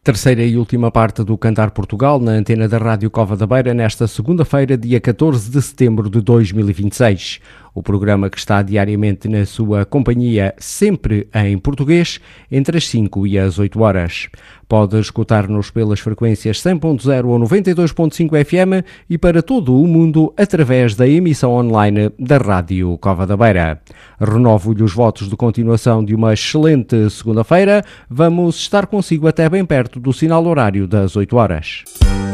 Terceira e última parte do Cantar Portugal na antena da Rádio Cova da Beira nesta segunda-feira, dia 14 de setembro de 2026. O programa que está diariamente na sua companhia, sempre em português, entre as 5 e as 8 horas. Pode escutar-nos pelas frequências 100.0 ou 92.5 FM e para todo o mundo através da emissão online da Rádio Cova da Beira. Renovo-lhe os votos de continuação de uma excelente segunda-feira. Vamos estar consigo até bem perto do sinal horário das 8 horas.